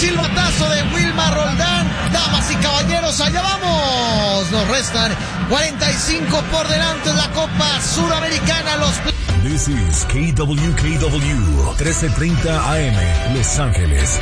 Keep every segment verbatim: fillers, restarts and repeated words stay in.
silbatazo de Wilmar Roldán. Damas y caballeros, allá vamos. Nos restan cuarenta y cinco por delante de la Copa Sudamericana. Los This is K W K W trece treinta A M, Los Ángeles.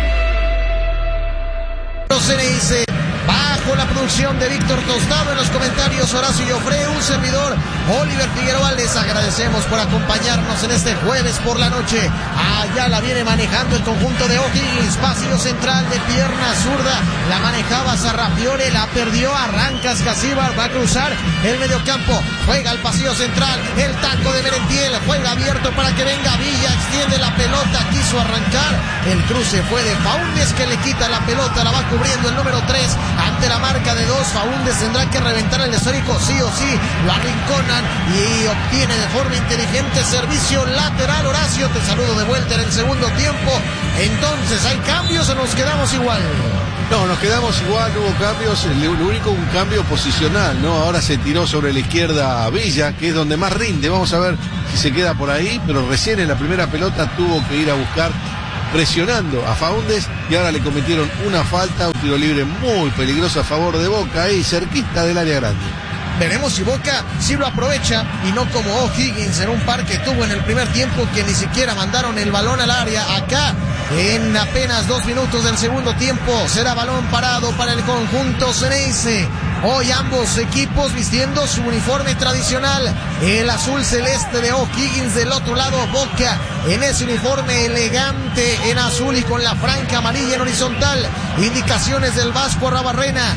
Se le dice bajo la producción de Víctor Tostado, en los comentarios Horacio Llofré, un servidor Oliver Figueroa. Les agradecemos por acompañarnos en este jueves por la noche. Allá la viene manejando el conjunto de O'Higgins, pasillo central de pierna zurda, la manejaba Sarrafiore, la perdió, arranca Escacíbar, va a cruzar el mediocampo, juega al pasillo central, el taco de Merentiel, juega abierto para que venga Villa, extiende la pelota, quiso arrancar, el cruce fue de Faúndez que le quita la pelota, la va cubriendo el número tres, ante la marca de dos, Faúndez tendrá que reventar el esférico, sí o sí, lo arrinconan y obtiene de forma inteligente servicio lateral. Horacio, te saludo de vuelta en el segundo tiempo. Entonces, ¿hay cambios o nos quedamos igual? No, nos quedamos igual, no hubo cambios, lo único un cambio posicional, ¿no? Ahora se tiró sobre la izquierda a Villa, que es donde más rinde, vamos a ver si se queda por ahí, pero recién en la primera pelota tuvo que ir a buscar presionando a Faúndez y ahora le cometieron una falta, un tiro libre muy peligroso a favor de Boca, ahí cerquita del área grande. Veremos si Boca sí lo aprovecha y no como O'Higgins en un par que tuvo en el primer tiempo que ni siquiera mandaron el balón al área. Acá en apenas dos minutos del segundo tiempo será balón parado para el conjunto Ceneice. Hoy ambos equipos vistiendo su uniforme tradicional, el azul celeste de O'Higgins, del otro lado Boca en ese uniforme elegante en azul y con la franja amarilla en horizontal. Indicaciones del Vasco Arrabarrena,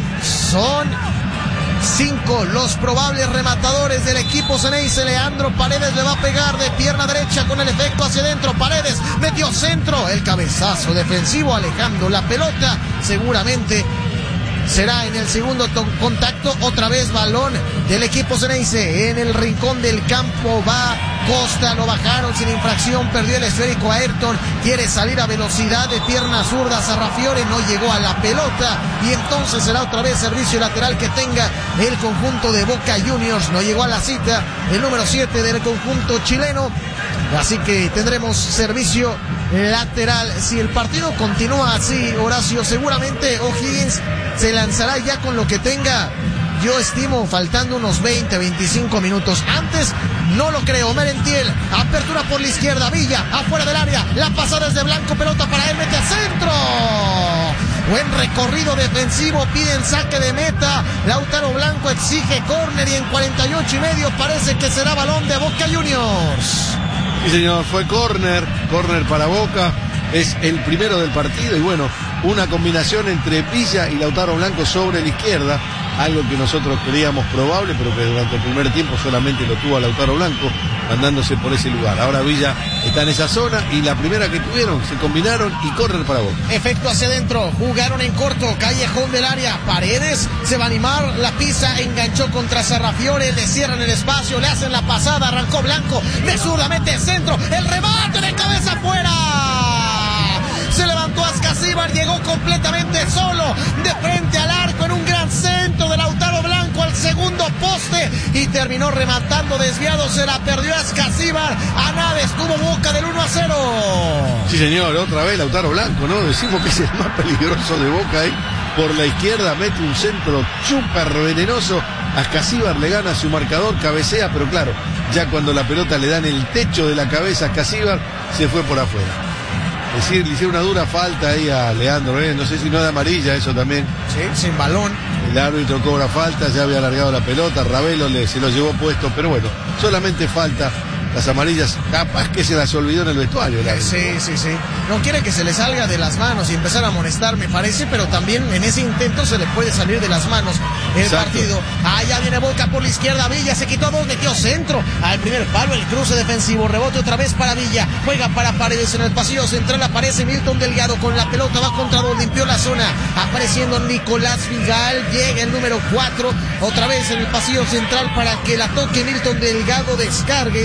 son cinco los probables rematadores del equipo Ceneice. Leandro Paredes le va a pegar de pierna derecha con el efecto hacia adentro. Paredes metió centro, el cabezazo defensivo alejando la pelota. Seguramente será en el segundo contacto, otra vez balón del equipo Ceneice en el rincón del campo. Va Costa, lo bajaron sin infracción, perdió el esférico a Ayrton, quiere salir a velocidad de pierna zurda, Sarrafiore no llegó a la pelota y entonces será otra vez servicio lateral que tenga el conjunto de Boca Juniors. No llegó a la cita el número siete del conjunto chileno, así que tendremos servicio lateral. Si el partido continúa así, Horacio, seguramente O'Higgins se lanzará ya con lo que tenga. Yo estimo faltando unos veinte, veinticinco minutos. Antes no lo creo. Merentiel, apertura por la izquierda, Villa, afuera del área, la pasada es de Blanco, pelota para él, mete a centro. Buen recorrido defensivo, piden saque de meta. Lautaro Blanco exige córner y en cuarenta y ocho y medio parece que será balón de Boca Juniors. Sí, señor, fue córner, córner para Boca. Es el primero del partido y bueno, una combinación entre Villa y Lautaro Blanco sobre la izquierda, algo que nosotros creíamos probable, pero que durante el primer tiempo solamente lo tuvo a Lautaro Blanco, andándose por ese lugar. Ahora Villa está en esa zona y la primera que tuvieron, se combinaron y corren para Boca. Efecto hacia adentro, jugaron en corto, callejón del área, Paredes se va a animar, la pisa, enganchó contra Sarrafiore, le cierran el espacio, le hacen la pasada, arrancó Blanco, de zurda, mete centro, el remate de cabeza afuera. Se levantó Ascasíbar, llegó completamente solo de frente al arco en un gran centro de Lautaro Blanco al segundo poste y terminó rematando desviado, se la perdió Ascasíbar. A nada estuvo Boca del uno a cero. Sí, señor, otra vez Lautaro Blanco, ¿no? Decimos que es el más peligroso de Boca ahí. Por la izquierda mete un centro súper venenoso. Ascasíbar le gana su marcador, cabecea, pero claro, ya cuando la pelota le dan el techo de la cabeza a Ascasíbar, se fue por afuera. Es decir, le hicieron una dura falta ahí a Leandro, ¿eh? No sé si no de amarilla eso también. Sí, sin balón. El árbitro cobra falta, ya había alargado la pelota, Ravelo le, se lo llevó puesto, pero bueno, solamente falta. Las amarillas, capaz que se las olvidó en el vestuario. Eh, sí, sí, sí. No quiere que se le salga de las manos y empezar a amonestar, me parece, pero también en ese intento se le puede salir de las manos el Exacto. partido. Allá viene Boca por la izquierda, Villa se quitó a dos, metió centro al primer palo, el cruce defensivo, rebote otra vez para Villa, juega para Paredes en el pasillo central, aparece Milton Delgado con la pelota, va contra dos, limpió la zona, apareciendo Nicolás Figal, llega el número cuatro, otra vez en el pasillo central para que la toque Milton Delgado, descargue y desahogue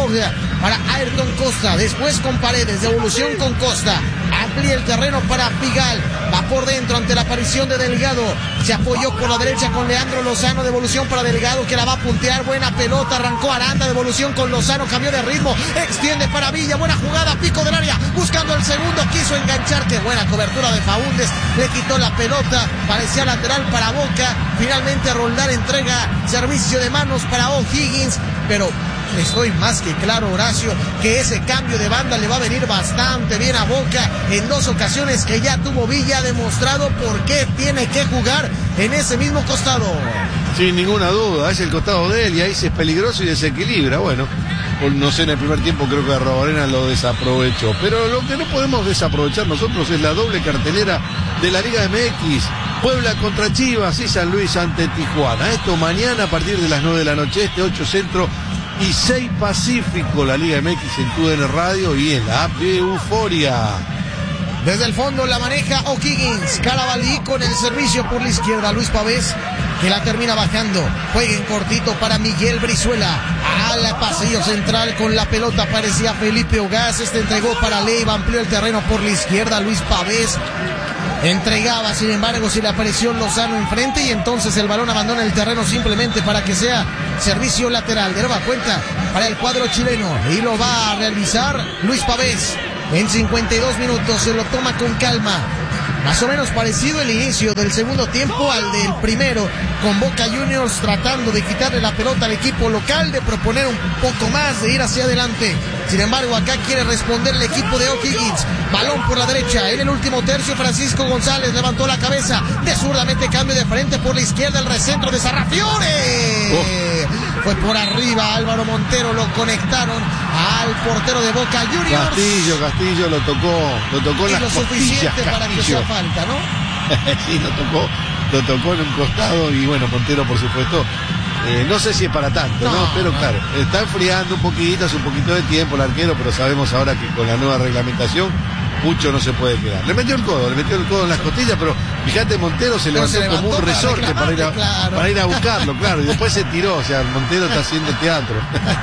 Boga para Ayrton Costa, después con Paredes, devolución con Costa, amplía el terreno para Figal, va por dentro ante la aparición de Delgado, se apoyó por la derecha con Leandro Lozano, devolución para Delgado que la va a puntear, buena pelota, arrancó Aranda, devolución con Lozano, cambió de ritmo, extiende para Villa, buena jugada, pico del área, buscando el segundo, quiso enganchar, qué buena cobertura de Faúndez, le quitó la pelota, parecía lateral para Boca, finalmente Roldán entrega servicio de manos para O'Higgins, pero estoy más que claro, Horacio, que ese cambio de banda le va a venir bastante bien a Boca en dos ocasiones que ya tuvo Villa, demostrado por qué tiene que jugar en ese mismo costado. Sin ninguna duda, es el costado de él y ahí se es peligroso y desequilibra. Bueno, no sé, en el primer tiempo creo que Arrobarena lo desaprovechó, pero lo que no podemos desaprovechar nosotros es la doble cartelera de la Liga M X. Puebla contra Chivas y San Luis ante Tijuana. Esto mañana a partir de las nueve de la noche, este ocho Centro y seis Pacífico, la Liga M X en T U D N Radio y en la app de Euforia. Desde el fondo la maneja O'Higgins, Carabalí con el servicio por la izquierda, Luis Pavés que la termina bajando, juega en cortito para Miguel Brizuela, al pasillo central con la pelota parecía Felipe Ogaz, este entregó para Leiva, amplió el terreno por la izquierda, Luis Pavés entregaba, sin embargo se le apareció Lozano enfrente y entonces el balón abandona el terreno simplemente para que sea servicio lateral, de nueva cuenta para el cuadro chileno y lo va a realizar Luis Pavés. En cincuenta y dos minutos se lo toma con calma. Más o menos parecido el inicio del segundo tiempo al del primero, con Boca Juniors tratando de quitarle la pelota al equipo local, de proponer un poco más, de ir hacia adelante. Sin embargo, acá quiere responder el equipo de O'Higgins. Balón por la derecha, en el último tercio Francisco González levantó la cabeza, de zurda mete cambio de frente por la izquierda, el recentro de Sarrafiore. Oh. Fue por arriba, Álvaro Montero lo conectaron al portero de Boca Juniors. Castillo, Castillo lo tocó, lo tocó en las lo costillas, suficiente para que sea falta, ¿no? Sí, lo tocó, lo tocó en un costado y bueno, Montero por supuesto, eh, no sé si es para tanto, ¿no? ¿no? Pero no. Claro, está enfriando un poquito, hace un poquito de tiempo el arquero, pero sabemos ahora que con la nueva reglamentación mucho no se puede quedar. Le metió el codo, le metió el codo en las costillas, pero fíjate, Montero se levantó, se levantó como un resorte para ir, a, claro. para ir a buscarlo, claro, y después se tiró, o sea, Montero está haciendo teatro.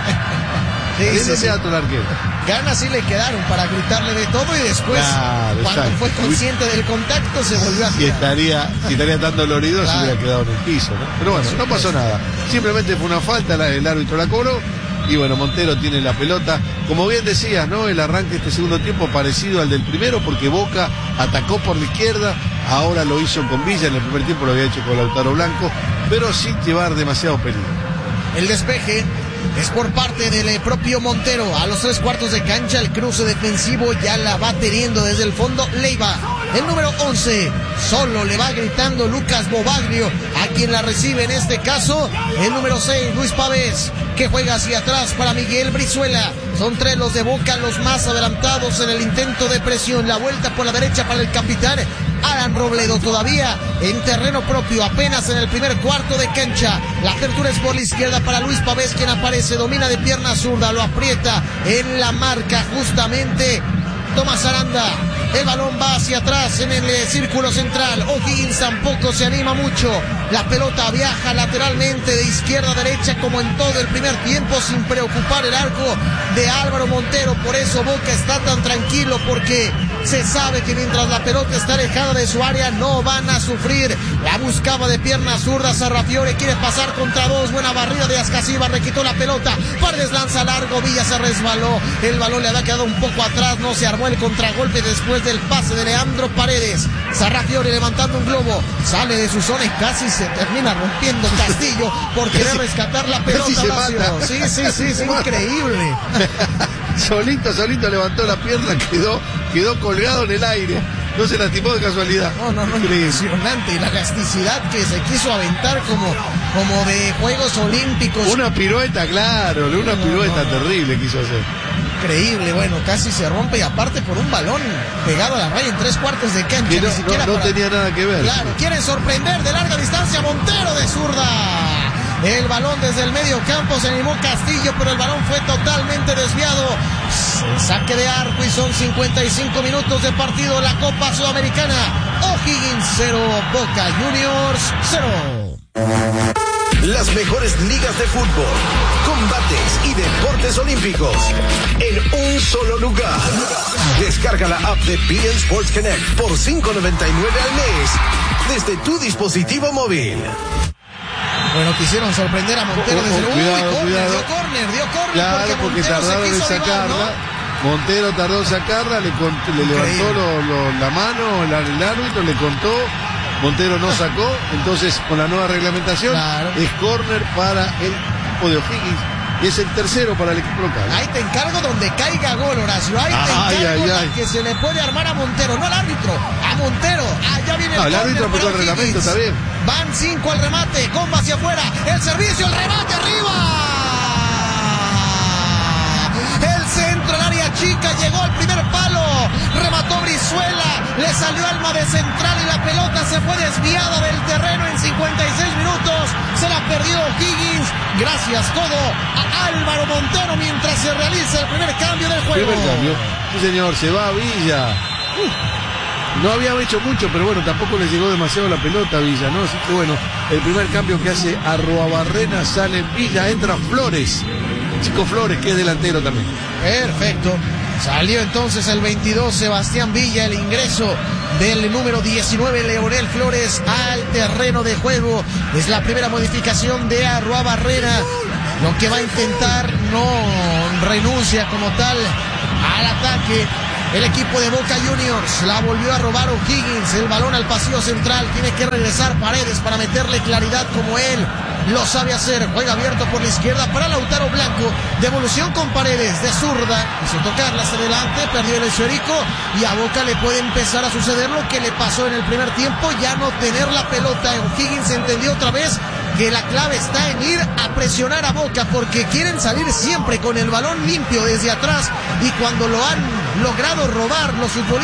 Sí, Ese sí, teatro sí. el arquero. Ganas sí le quedaron para gritarle de todo y después, claro, cuando exacto. fue consciente del contacto, se volvió a tirar. Si estaría, si estaría tan dolorido, claro. se hubiera quedado en el piso, ¿no? Pero bueno, no pasó nada. Simplemente fue una falta, el árbitro la cobró. Y bueno, Montero tiene la pelota. Como bien decías, ¿no? El arranque de este segundo tiempo parecido al del primero, porque Boca atacó por la izquierda, ahora lo hizo con Villa, en el primer tiempo lo había hecho con Lautaro Blanco, pero sin llevar demasiado peligro. El despeje es por parte del propio Montero. A los tres cuartos de cancha, el cruce defensivo ya la va teniendo desde el fondo Leiva. El número once, solo le va gritando Lucas Bobaglio, a quien la recibe en este caso el número seis, Luis Pavés, que juega hacia atrás para Miguel Brizuela. Son tres los de Boca, los más adelantados en el intento de presión. La vuelta por la derecha para el capitán Alan Robledo, todavía en terreno propio, apenas en el primer cuarto de cancha. La apertura es por la izquierda para Luis Pavés, quien aparece, domina de pierna zurda, lo aprieta en la marca justamente Tomás Aranda. El balón va hacia atrás en el eh, círculo central. O'Higgins tampoco se anima mucho. La pelota viaja lateralmente de izquierda a derecha como en todo el primer tiempo, sin preocupar el arco de Álvaro Montero. Por eso Boca está tan tranquilo, porque se sabe que mientras la pelota está alejada de su área no van a sufrir. La buscaba de pierna zurda Sarrafiore, quiere pasar contra dos. Buena barrida de Ascasiba, le quitó la pelota. Paredes lanza largo, Villa se resbaló. El balón le había quedado un poco atrás, no se armó el contragolpe después del pase de Leandro Paredes. Sarrafiore levantando un globo, sale de su zona y casi se termina rompiendo Castillo por querer rescatar la pelota. Se mata. Sí, sí, sí, es increíble. solito, solito levantó la pierna, quedó, quedó colgado en el aire. No se lastimó de casualidad. No, no, no, impresionante. Y la elasticidad que se quiso aventar como, como de Juegos Olímpicos. Una pirueta, claro, una no, pirueta no, no. terrible quiso hacer. Increíble, bueno, casi se rompe, y aparte por un balón pegado a la raya en tres cuartos de cancha. Que no, ni siquiera no, no para... tenía nada que ver. Claro, quieren sorprender de larga distancia. Montero de zurda. El balón desde el medio campo, se animó Castillo, pero el balón fue totalmente desviado. Saque de arco y son cincuenta y cinco minutos de partido en la Copa Sudamericana. O'Higgins cero, Boca Juniors cero. Las mejores ligas de fútbol, combates y deportes olímpicos en un solo lugar. Descarga la app de B N Sports Connect por cinco noventa y nueve al mes desde tu dispositivo móvil. Bueno, quisieron sorprender a Montero Oh, oh, desde el... oh, cuidado, Uy, corner, cuidado. dio córner, dio córner. Claro, porque, porque Montero tardaron se en quiso sacarla. avivar, ¿no? Montero tardó en sacarla, le, cont- le levantó lo- lo- la mano, el, el árbitro le contó, Montero no sacó, entonces con la nueva reglamentación Claro. es córner para el equipo de O'Higgins y es el tercero para el equipo local. Ahí te encargo donde caiga gol, Horacio. Ahí te Ay, encargo ay, la ay. que se le puede armar a Montero, no al árbitro, a Montero. Allá viene el No, el córner árbitro aplicó para el reglamento, O'Higgins. está bien. Van cinco al remate, comba hacia afuera, el servicio, el remate arriba. El centro, el área chica, llegó al primer palo, remató Brizuela, le salió alma de central y la pelota se fue desviada del terreno en cincuenta y seis minutos. Se la perdió O'Higgins. Gracias todo a Álvaro Montero mientras se realiza el primer cambio del juego. Primer cambio. Sí, señor, se va a Villa. Uh, no había hecho mucho, pero bueno, tampoco le llegó demasiado la pelota a Villa, ¿no? Así que bueno, el primer cambio que hace Arruabarrena, sale Villa, entra Flores. Chico Flores, que es delantero también. Perfecto. Salió entonces el veintidós Sebastián Villa, el ingreso del número diecinueve Leonel Flores al terreno de juego. Es la primera modificación de Arruabarrena. Lo que va a intentar, no renuncia como tal al ataque. El equipo de Boca Juniors la volvió a robar O'Higgins. El balón al pasillo central. Tiene que regresar Paredes para meterle claridad como él lo sabe hacer. Juega abierto por la izquierda para Lautaro Blanco. Devolución con Paredes de zurda. Quiso tocarla hacia adelante. Perdió el esférico. Y a Boca le puede empezar a suceder lo que le pasó en el primer tiempo. Ya no tener la pelota. O'Higgins entendió otra vez que la clave está en ir a presionar a Boca, porque quieren salir siempre con el balón limpio desde atrás, y cuando lo han logrado robar los futbolistas